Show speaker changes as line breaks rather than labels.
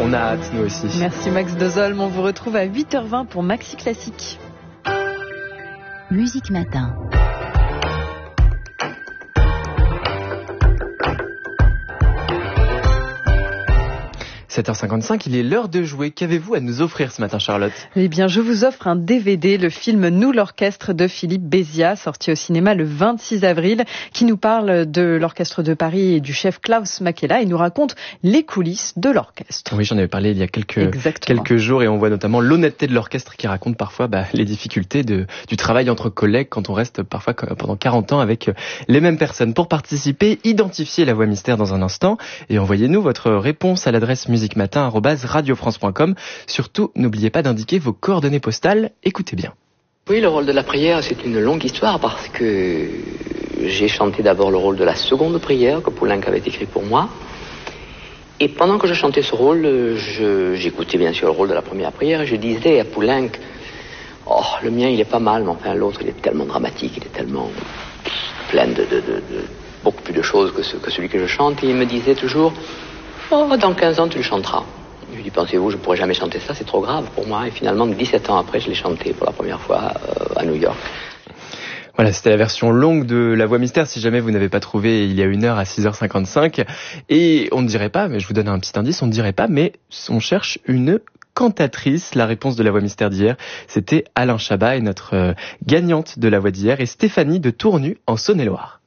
On a hâte, nous aussi.
Merci Max Dozolm, on vous retrouve à 8h20 pour Maxi Classique.
Musique Matin.
7h55, il est l'heure de jouer. Qu'avez-vous à nous offrir ce matin, Charlotte ?
Eh bien, je vous offre un DVD, le film Nous l'Orchestre de Philippe Béziat, sorti au cinéma le 26 avril, qui nous parle de l'Orchestre de Paris et du chef Klaus Makela et nous raconte les coulisses de l'orchestre.
Oui, j'en avais parlé il y a quelques jours et on voit notamment l'honnêteté de l'orchestre qui raconte parfois les difficultés du travail entre collègues quand on reste parfois pendant 40 ans avec les mêmes personnes. Pour participer, identifiez la voix mystère dans un instant et envoyez-nous votre réponse à l'adresse musicmatin@radiofrance.com. Surtout, n'oubliez pas d'indiquer vos coordonnées postales. Écoutez bien.
Oui, le rôle de la prière, c'est une longue histoire parce que j'ai chanté d'abord le rôle de la seconde prière que Poulenc avait écrit pour moi. Et pendant que je chantais ce rôle, j'écoutais bien sûr le rôle de la première prière et je disais à Poulenc, oh, le mien il est pas mal, mais enfin l'autre il est tellement dramatique, il est tellement plein de beaucoup plus de choses que celui que je chante. Et il me disait toujours, oh, dans 15 ans tu le chanteras. Je lui dis, pensez-vous, je pourrais jamais chanter ça, c'est trop grave pour moi. Et finalement, 17 ans après, je l'ai chanté pour la première fois à New York.
Voilà, c'était la version longue de La Voix Mystère. Si jamais vous n'avez pas trouvé il y a une heure à 6h55. Et on ne dirait pas, mais je vous donne un petit indice, on ne dirait pas, mais on cherche une cantatrice. La réponse de La Voix Mystère d'hier, c'était Alain Chabat et notre gagnante de La Voix d'hier est Stéphanie de Tournu en Saône-et-Loire.